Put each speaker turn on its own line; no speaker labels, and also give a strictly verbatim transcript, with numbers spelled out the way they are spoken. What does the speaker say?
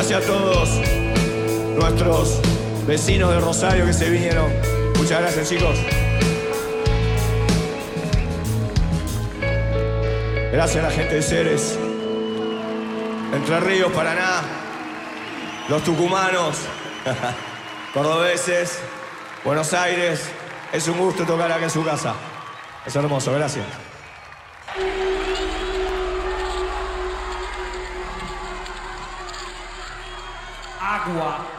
Gracias a todos nuestros vecinos de Rosario que se vinieron. Muchas gracias, chicos. Gracias a la gente de Ceres, Entre Ríos, Paraná, los tucumanos, cordobeses, Buenos Aires. Es un gusto tocar acá en su casa. Es hermoso, gracias.
Agua.